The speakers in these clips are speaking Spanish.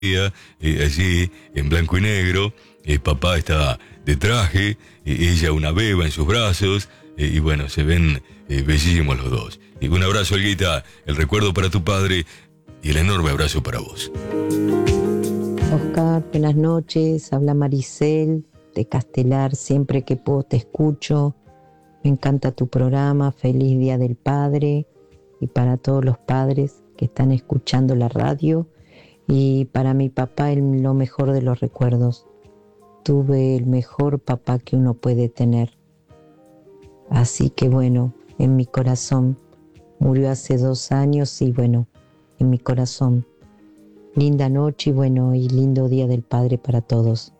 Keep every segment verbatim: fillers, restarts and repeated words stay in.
Eh, allí en blanco y negro, eh, papá está de traje, eh, ella una beba en sus brazos, eh, y bueno, se ven eh, bellísimos los dos. Y un abrazo, Olguita, el recuerdo para tu padre y el enorme abrazo para vos. Oscar, buenas noches, habla Maricel de Castelar, siempre que puedo te escucho, me encanta tu programa, feliz Día del Padre, y para todos los padres que están escuchando la radio. Y para mi papá, el, lo mejor de los recuerdos. Tuve el mejor papá que uno puede tener. Así que bueno, en mi corazón. Murió hace dos años y bueno, en mi corazón. Linda noche y bueno, y lindo Día del Padre para todos.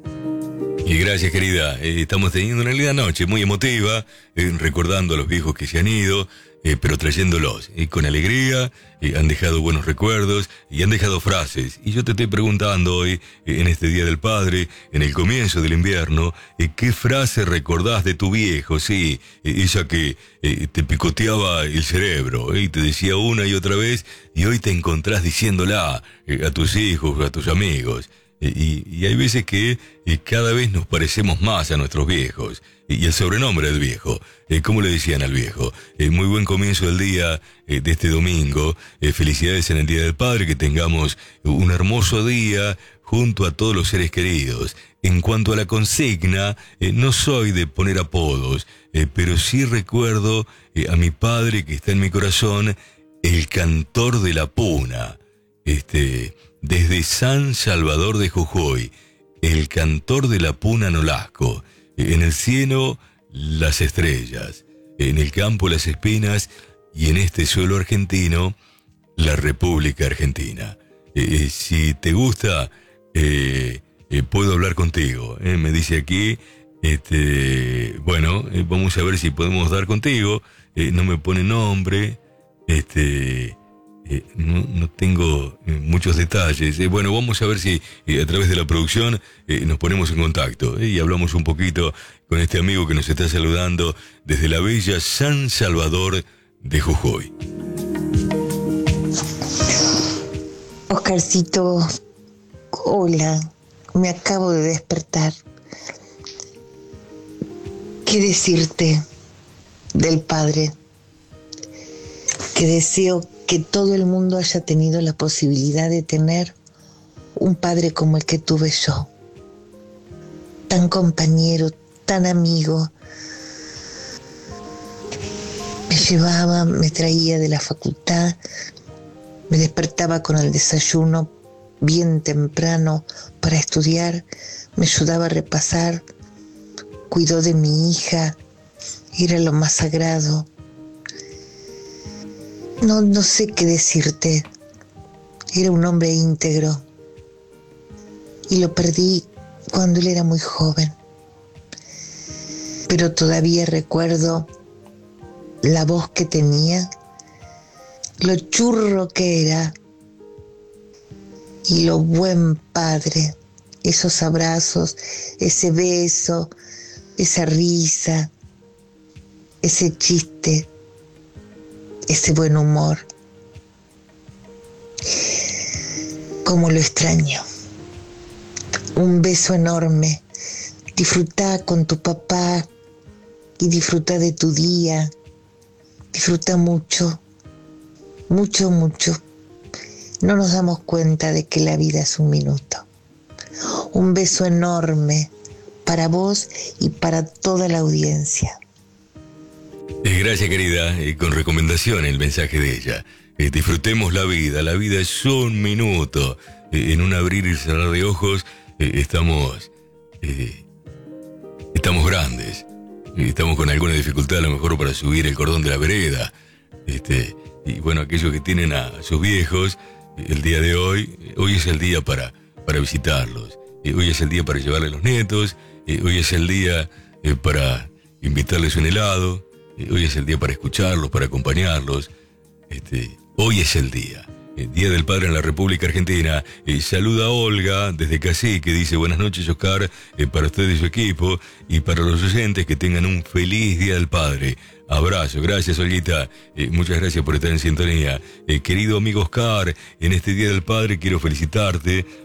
Y gracias, querida. Eh, estamos teniendo una linda noche, muy emotiva, eh, recordando a los viejos que se han ido, eh, pero trayéndolos eh, con alegría. Eh, han dejado buenos recuerdos y han dejado frases. Y yo te estoy preguntando hoy, eh, en este Día del Padre, en el comienzo del invierno, eh, ¿qué frase recordás de tu viejo? Sí, eh, esa que eh, te picoteaba el cerebro, eh, y te decía una y otra vez, y hoy te encontrás diciéndola eh, a tus hijos, a tus amigos. Y, y hay veces que eh, cada vez nos parecemos más a nuestros viejos. Y, y el sobrenombre del viejo, eh, ¿cómo le decían al viejo? Eh, muy buen comienzo del día eh, de este domingo. Eh, felicidades en el Día del Padre, que tengamos un hermoso día junto a todos los seres queridos. En cuanto a la consigna, eh, no soy de poner apodos, eh, pero sí recuerdo eh, a mi padre, que está en mi corazón, el cantor de la puna. Este... Desde San Salvador de Jujuy, el cantor de la puna Nolasco, en el cielo las estrellas, en el campo las espinas y en este suelo argentino la República Argentina. Eh, si te gusta, eh, eh, puedo hablar contigo. Eh, me dice aquí, este, bueno, eh, vamos a ver si podemos dar contigo. Eh, no me pone nombre, este... Eh, no, no tengo eh, muchos detalles. Eh, bueno, vamos a ver si eh, a través de la producción eh, nos ponemos en contacto eh, y hablamos un poquito con este amigo que nos está saludando desde la bella San Salvador de Jujuy. Oscarcito, hola, me acabo de despertar. ¿Qué decirte del padre? Que deseo que todo el mundo haya tenido la posibilidad de tener un padre como el que tuve yo. Tan compañero, tan amigo. Me llevaba, me traía de la facultad, me despertaba con el desayuno bien temprano para estudiar, me ayudaba a repasar, cuidó de mi hija, era lo más sagrado. No, no sé qué decirte. Era un hombre íntegro. Y lo perdí cuando él era muy joven. Pero todavía recuerdo la voz que tenía, lo churro que era y lo buen padre. Esos abrazos, ese beso, esa risa, ese chiste, ese buen humor. Cómo lo extraño. Un beso enorme. Disfruta con tu papá y disfruta de tu día. Disfruta mucho, mucho, mucho. No nos damos cuenta de que la vida es un minuto. Un beso enorme para vos y para toda la audiencia. Gracias, querida, eh, con recomendación el mensaje de ella. Eh, disfrutemos la vida, la vida es un minuto. Eh, en un abrir y cerrar de ojos eh, estamos, eh, estamos grandes. Eh, estamos con alguna dificultad a lo mejor para subir el cordón de la vereda. Este, y bueno, aquellos que tienen a sus viejos, eh, el día de hoy, eh, hoy es el día para, para visitarlos. Eh, hoy es el día para llevarles a los nietos. Eh, hoy es el día eh, para invitarles un helado. Hoy es el día para escucharlos, para acompañarlos. Este, hoy es el día. eh, Día del Padre en la República Argentina. Eh, saluda a Olga desde Cacique, dice buenas noches Oscar, eh, para usted y su equipo, y para los oyentes que tengan un feliz Día del Padre. Abrazo, gracias Olguita, eh, muchas gracias por estar en sintonía. Eh, querido amigo Oscar, en este Día del Padre quiero felicitarte